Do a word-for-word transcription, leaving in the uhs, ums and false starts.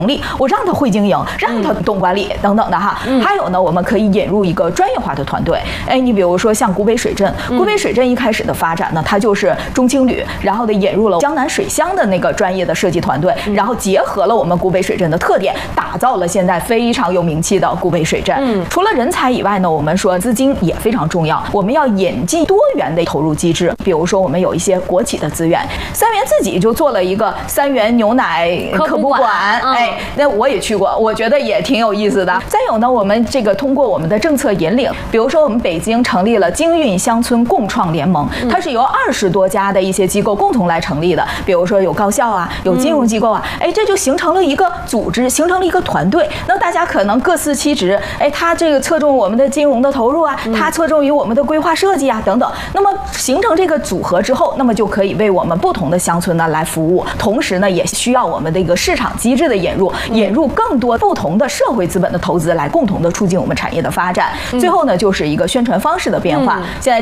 力，我让他会经营，让他懂管理等等的哈。嗯、还有呢，我们可以引入一个专业化的团队。哎，你比如说像古北水镇，古北水镇一开始的发展呢，它就是中青旅，然后呢引入了江南水乡的那个专业的设计团队，然后结合了我们古北水镇的特点，打造了现在非常有名气的古北水镇。嗯，除了人才以外呢，我们说资金也非常重要，我们要引进多元的投入机制。比如说，我们有一些国企的资源，三元自己就做了一个三元牛奶科普馆，哎。那我也去过，我觉得也挺有意思的。再有呢，我们这个通过我们的政策引领，比如说我们北京成立了京韵乡村共创联盟，它是由二十多家的一些机构共同来成立的，比如说有高校啊，有金融机构啊，哎，这就形成了一个组织，形成了一个团队。那大家可能各司其职，哎，他这个侧重我们的金融的投入啊，他侧重于我们的规划设计啊等等。那么形成这个组合之后，那么就可以为我们不同的乡村呢来服务，同时呢也需要我们的一个市场机制的引入。引入更多不同的社会资本的投资，来共同的促进我们产业的发展。最后呢，就是一个宣传方式的变化。现在